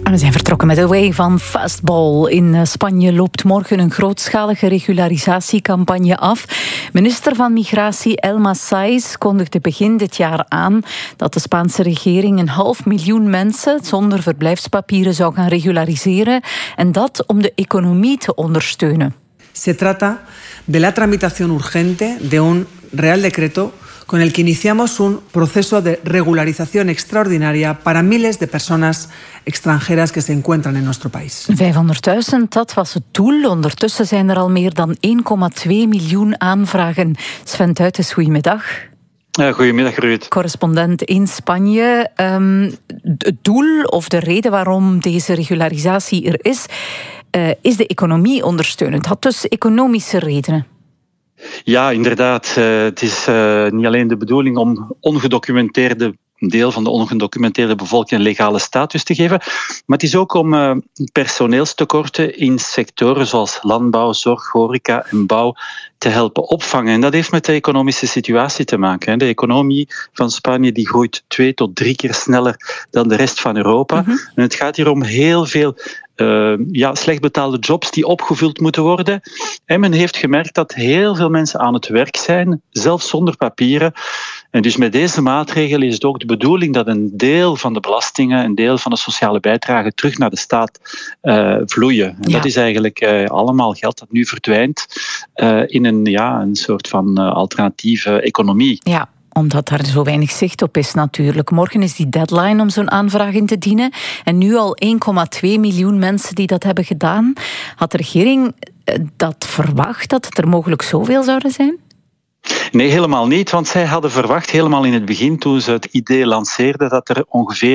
We zijn vertrokken met Away van Fastball. In Spanje loopt morgen een grootschalige regularisatiecampagne af. Minister van Migratie Elma Sáiz kondigde begin dit jaar aan dat de Spaanse regering 500.000 mensen zonder verblijfspapieren zou gaan regulariseren. En dat om de economie te ondersteunen. Se trata de la tramitación urgente de un Real Decreto con el que iniciamos un proceso de regularización extraordinaria para miles de personas extranjeras que se encuentran en nuestro país. 500.000, dat was het doel. Ondertussen zijn er al meer dan 1,2 miljoen aanvragen. Sven Tuitens, goedemiddag. Goedemiddag, Ruud. Correspondent in Spanje. Het doel of de reden waarom deze regularisatie er is de economie ondersteunen. Het had dus economische redenen. Ja, inderdaad. Het is niet alleen de bedoeling om een deel van de ongedocumenteerde bevolking een legale status te geven, maar het is ook om personeelstekorten in sectoren zoals landbouw, zorg, horeca en bouw te helpen opvangen. En dat heeft met de economische situatie te maken. De economie van Spanje die groeit 2 tot 3 keer sneller dan de rest van Europa. Mm-hmm. En het gaat hier om heel veel slecht betaalde jobs die opgevuld moeten worden. En men heeft gemerkt dat heel veel mensen aan het werk zijn, zelfs zonder papieren. En dus met deze maatregel is het ook de bedoeling dat een deel van de belastingen, een deel van de sociale bijdragen terug naar de staat vloeien. En dat is eigenlijk allemaal geld dat nu verdwijnt in een soort van alternatieve economie. Ja. Omdat daar zo weinig zicht op is natuurlijk. Morgen is die deadline om zo'n aanvraag in te dienen. En nu al 1,2 miljoen mensen die dat hebben gedaan. Had de regering dat verwacht, dat het er mogelijk zoveel zouden zijn? Nee, helemaal niet. Want zij hadden verwacht, helemaal in het begin, toen ze het idee lanceerden, dat er ongeveer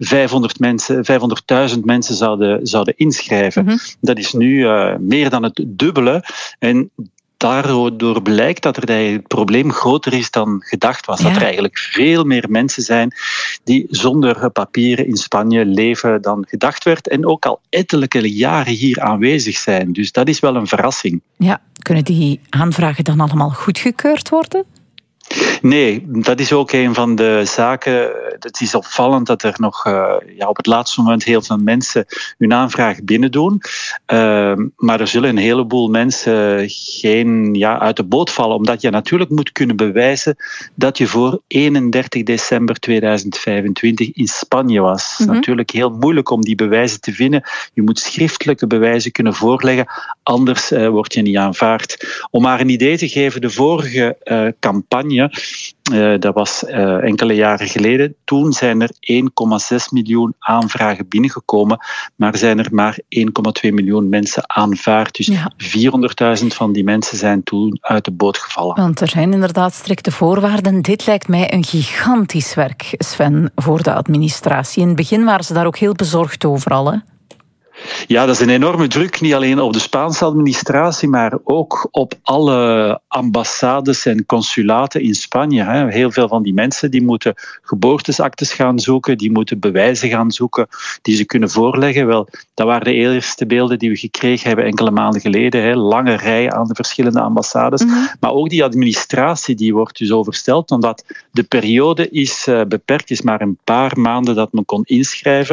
500.000 mensen zouden inschrijven. Mm-hmm. Dat is nu meer dan het dubbele. En daardoor blijkt dat het probleem groter is dan gedacht was. Ja. Dat er eigenlijk veel meer mensen zijn die zonder papieren in Spanje leven dan gedacht werd en ook al ettelijke jaren hier aanwezig zijn. Dus dat is wel een verrassing. Ja, kunnen die aanvragen dan allemaal goedgekeurd worden? Nee, dat is ook een van de zaken. Het is opvallend dat er nog op het laatste moment heel veel mensen hun aanvraag binnendoen. Maar er zullen een heleboel mensen geen uit de boot vallen, omdat je natuurlijk moet kunnen bewijzen dat je voor 31 december 2025 in Spanje was. Het is natuurlijk heel moeilijk om die bewijzen te vinden. Je moet schriftelijke bewijzen kunnen voorleggen, anders word je niet aanvaard. Om maar een idee te geven, de vorige campagne, dat was enkele jaren geleden. Toen zijn er 1,6 miljoen aanvragen binnengekomen, maar zijn er maar 1,2 miljoen mensen aanvaard. Dus 400.000 van die mensen zijn toen uit de boot gevallen. Want er zijn inderdaad strikte voorwaarden. Dit lijkt mij een gigantisch werk, Sven, voor de administratie. In het begin waren ze daar ook heel bezorgd over al, hè? Ja, dat is een enorme druk, niet alleen op de Spaanse administratie, maar ook op alle ambassades en consulaten in Spanje. Heel veel van die mensen die moeten geboortesaktes gaan zoeken, die moeten bewijzen gaan zoeken die ze kunnen voorleggen. Wel, dat waren de eerste beelden die we gekregen hebben enkele maanden geleden. Lange rij aan de verschillende ambassades. Mm-hmm. Maar ook die administratie die wordt dus oversteld, omdat de periode is beperkt, is maar een paar maanden dat men kon inschrijven.